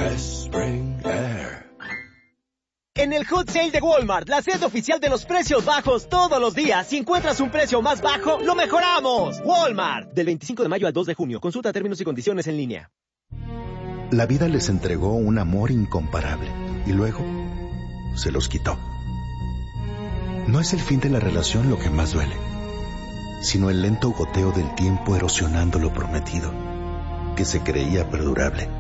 Spring Air. En el Hot Sale de Walmart, la sed oficial de los precios bajos todos los días. Si encuentras un precio más bajo, ¡lo mejoramos! Walmart. Del 25 de mayo al 2 de junio. Consulta términos y condiciones en línea. La vida les entregó un amor incomparable y luego se los quitó. No es el fin de la relación lo que más duele, sino el lento goteo del tiempo erosionando lo prometido, que se creía perdurable.